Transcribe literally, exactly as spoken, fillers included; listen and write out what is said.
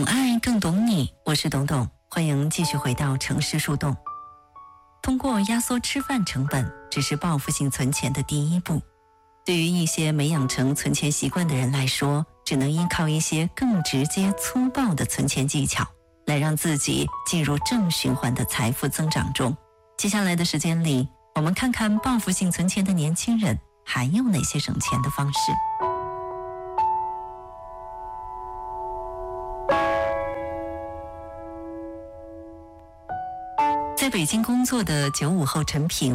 爱更懂你，我是董董，欢迎继续回到城市树洞。通过压缩吃饭成本，只是报复性存钱的第一步。对于一些没养成存钱习惯的人来说，只能依靠一些更直接粗暴的存钱技巧，来让自己进入正循环的财富增长中。接下来的时间里，我们看看报复性存钱的年轻人还有哪些省钱的方式。在北京工作的九五后陈平